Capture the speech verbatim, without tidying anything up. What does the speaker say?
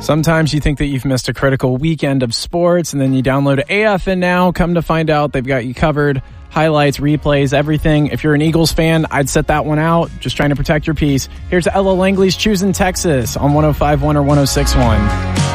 Sometimes you think that you've missed a critical weekend of sports, and then you download A F N Now. Come to find out, they've got you covered. Highlights, replays, everything. If you're an Eagles fan, I'd set that one out. Just trying to protect your peace. Here's Ella Langley's Choosing Texas on one oh five point one or one oh six point one.